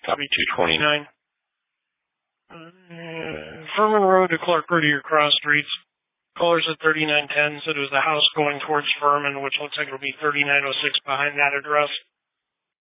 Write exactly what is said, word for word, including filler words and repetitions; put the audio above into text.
Copy two twenty-nine. Uh, Furman Road to Clark Whittier cross streets. Callers at thirty-nine ten said it was the house going towards Furman, which looks like it'll be thirty-nine oh six behind that address.